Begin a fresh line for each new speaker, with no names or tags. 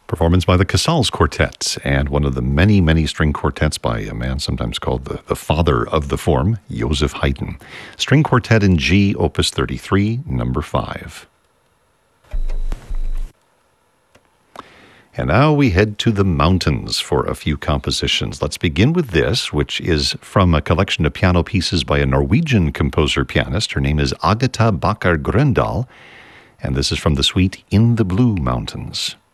Performance by the Casals Quartet, and one of the many, many string quartets by a man sometimes called the father of the form, Joseph Haydn. String Quartet in G, Opus 33, number 5. And now we head to the mountains for a few compositions. Let's begin with this, which is from a collection of piano pieces by a Norwegian composer-pianist. Her name is Agatha Bakker Grøndahl, and this is from the suite In the Blue Mountains.